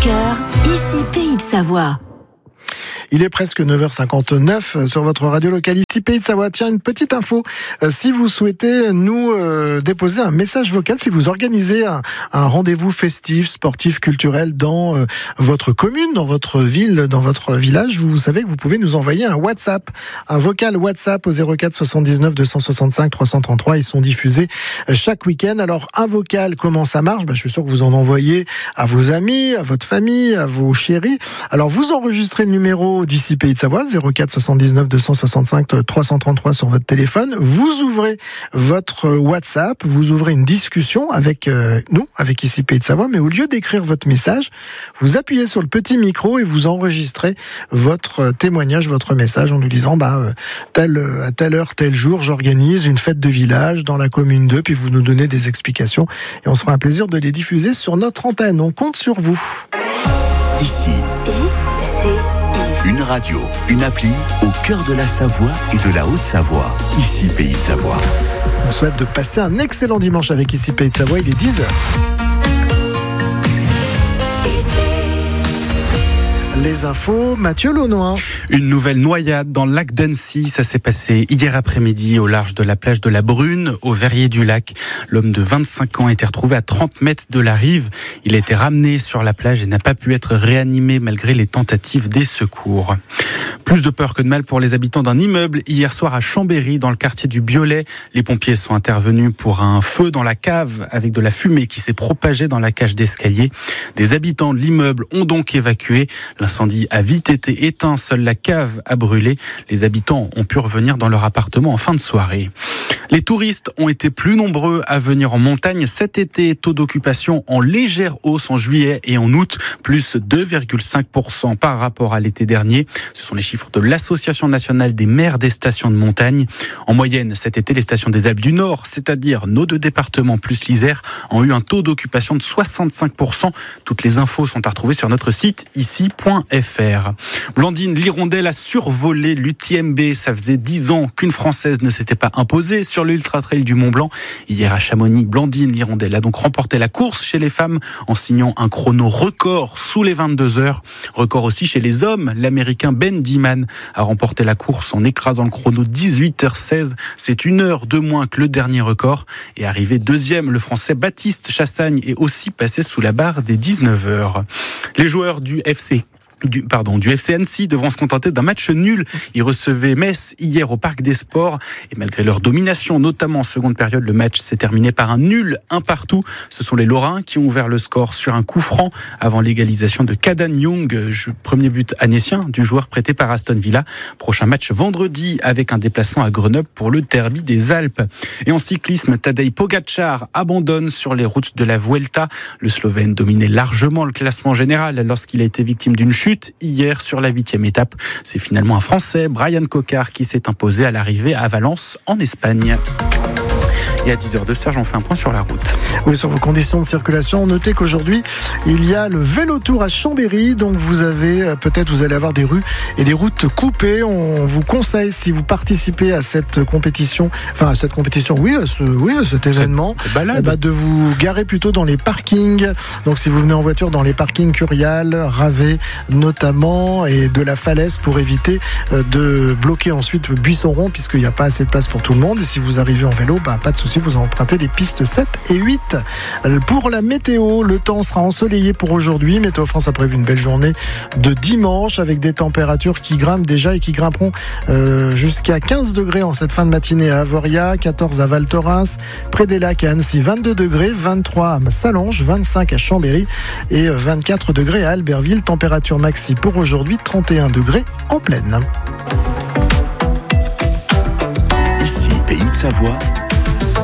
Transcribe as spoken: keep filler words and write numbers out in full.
cœur, ici Pays de Savoie. Il est presque neuf heures cinquante-neuf sur votre radio locale ici Pays de Savoie. Tiens, une petite info. Si vous souhaitez nous euh, déposer un message vocal, si vous organisez un, un rendez-vous festif, sportif, culturel dans euh, votre commune, dans votre ville, dans votre village, vous savez que vous pouvez nous envoyer un WhatsApp, un vocal WhatsApp au zéro quatre soixante-dix-neuf deux cent soixante-cinq trois cent trente-trois. Ils sont diffusés chaque week-end. Alors, un vocal, comment ça marche ? Ben, je suis sûr que vous en envoyez à vos amis, à votre famille, à vos chéris. Alors, vous enregistrez le numéro d'ici Pays de Savoie, zéro quatre soixante-dix-neuf deux cent soixante-cinq trois cent trente-trois sur votre téléphone. Vous ouvrez votre WhatsApp, vous ouvrez une discussion avec euh, nous, avec ici Pays de Savoie, mais au lieu d'écrire votre message, vous appuyez sur le petit micro et vous enregistrez votre témoignage, votre message en nous disant bah, euh, tel, à telle heure, tel jour, j'organise une fête de village dans la commune deux, puis vous nous donnez des explications et on sera un plaisir de les diffuser sur notre antenne. On compte sur vous. Ici, Et c'est une radio, une appli au cœur de la Savoie et de la Haute-Savoie. Ici, Pays de Savoie. On souhaite de passer un excellent dimanche avec ici Pays de Savoie. Il est dix heures. Les infos, Mathieu Launois. Une nouvelle noyade dans le lac d'Annecy. Ça s'est passé hier après-midi au large de la plage de la Brune, au Verrier du Lac. L'homme de vingt-cinq ans a été retrouvé à trente mètres de la rive. Il a été ramené sur la plage et n'a pas pu être réanimé malgré les tentatives des secours. Plus de peur que de mal pour les habitants d'un immeuble. Hier soir à Chambéry, dans le quartier du Biolay, les pompiers sont intervenus pour un feu dans la cave avec de la fumée qui s'est propagée dans la cage d'escalier. Des habitants de l'immeuble ont donc évacué. L'incendie a vite été éteint, seule la cave a brûlé. Les habitants ont pu revenir dans leur appartement en fin de soirée. Les touristes ont été plus nombreux à venir en montagne cet été. Taux d'occupation en légère hausse en juillet et en août, plus deux virgule cinq pour cent par rapport à l'été dernier. Ce sont les chiffres de l'Association nationale des maires des stations de montagne. En moyenne, cet été, les stations des Alpes du Nord, c'est-à-dire nos deux départements plus l'Isère, ont eu un taux d'occupation de soixante-cinq pour cent. Toutes les infos sont à retrouver sur notre site ici point f r. Blandine Lirondelle a survolé l'U T M B. Ça faisait dix ans qu'une Française ne s'était pas imposée sur l'Ultra Trail du Mont Blanc. Hier à Chamonix, Blandine Lirondelle a donc remporté la course chez les femmes en signant un chrono record sous les vingt-deux heures. Record aussi chez les hommes. L'Américain Ben Diman a remporté la course en écrasant le chrono dix-huit heures seize. C'est une heure de moins que le dernier record. Et arrivé deuxième, le Français Baptiste Chassagne est aussi passé sous la barre des dix-neuf heures. Les joueurs du F C Du, pardon, du F C Annecy devront se contenter d'un match nul. Ils recevaient Metz hier au Parc des Sports et malgré leur domination, notamment en seconde période, le match s'est terminé par un nul, un partout. Ce sont les Lorrains qui ont ouvert le score sur un coup franc avant l'égalisation de Kadan Young, premier but annécien du joueur prêté par Aston Villa. Prochain match vendredi avec un déplacement à Grenoble pour le derby des Alpes. Et en cyclisme, Tadej Pogačar abandonne sur les routes de la Vuelta. Le Slovène dominait largement le classement général lorsqu'il a été victime d'une chute hier sur la huitième étape. C'est finalement un Français, Brian Cocard, qui s'est imposé à l'arrivée à Valence en Espagne. Et à dix heures de Serge, on fait un point sur la route. Oui, sur vos conditions de circulation, notez qu'aujourd'hui, il y a le Vélotour à Chambéry. Donc vous avez, peut-être vous allez avoir des rues et des routes coupées. On vous conseille, si vous participez à cette compétition, enfin à cette compétition, oui, à ce, oui, à cet événement, cette balade. Eh ben, de vous garer plutôt dans les parkings. Donc si vous venez en voiture, dans les parkings Curial, Ravet notamment, et de la Falaise, pour éviter de bloquer ensuite Buisson-Rond, puisqu'il n'y a pas assez de place pour tout le monde. Et si vous arrivez en vélo, bah, pas de souci, vous empruntez les pistes sept et huit. Pour la météo, le temps sera ensoleillé pour aujourd'hui. Météo France a prévu une belle journée de dimanche avec des températures qui grimpent déjà et qui grimperont euh, jusqu'à quinze degrés en cette fin de matinée à Avoria, quatorze à Val Thorens, près des lacs à Annecy, vingt-deux degrés, vingt-trois à Sallanches, vingt-cinq à Chambéry et vingt-quatre degrés à Albertville. Température maxi pour aujourd'hui, trente et un degrés en pleine. Ici, Pays de Savoie,